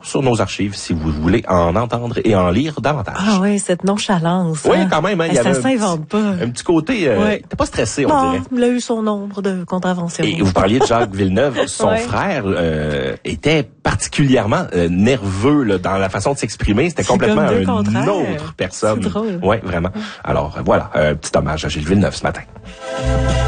sur nos archives si vous voulez en entendre et en lire davantage. Ah oui, cette nonchalance. Oui, quand même. Hein, il y ça avait s'invente pas. Un petit côté... t'es pas stressé, on dirait. Il a eu son nombre de contraventions. Et vous parliez de Jacques Villeneuve. Son frère était particulièrement nerveux là, dans la façon de s'exprimer. C'était complètement une autre personne. C'est drôle. Oui, vraiment. Alors, voilà, un petit hommage à Gilles Villeneuve ce matin.